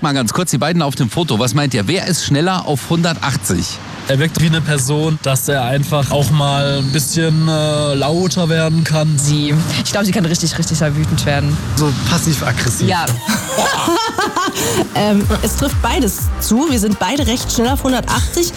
mal ganz kurz, die beiden auf dem Foto. Was meint ihr, wer ist schneller auf 180? Er wirkt wie eine Person, dass er einfach auch mal ein bisschen lauter werden kann. Sie. Ich glaube, sie kann richtig wütend werden. So passiv-aggressiv. Ja. Es trifft beides zu. Wir sind beide recht schnell auf 180.